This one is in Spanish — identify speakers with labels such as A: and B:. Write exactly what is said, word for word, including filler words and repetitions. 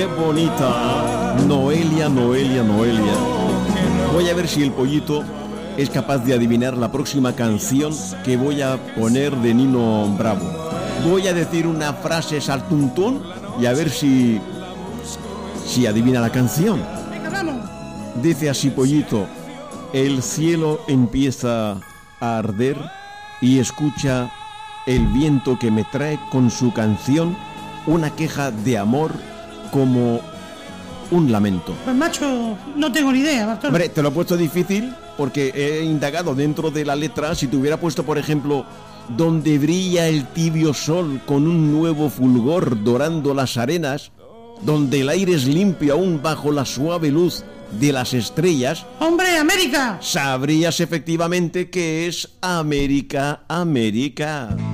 A: Qué bonita. Noelia, Noelia, Noelia. Voy a ver si el pollito es capaz de adivinar la próxima canción que voy a poner de Nino Bravo. Voy a decir una frase saltuntún y a ver si si adivina la canción.
B: Venga, vamos.
A: Dice así, pollito: el cielo empieza a arder y escucha el viento que me trae con su canción una queja de amor como un lamento.
B: Pues macho, no tengo ni idea, Bartolo.
A: Hombre, te lo he puesto difícil porque he indagado dentro de la letra. Si te hubiera puesto, por ejemplo, donde brilla el tibio sol con un nuevo fulgor dorando las arenas, donde el aire es limpio aún bajo la suave luz de las estrellas,
B: ¡Hombre, América!
A: sabrías efectivamente que es América, América.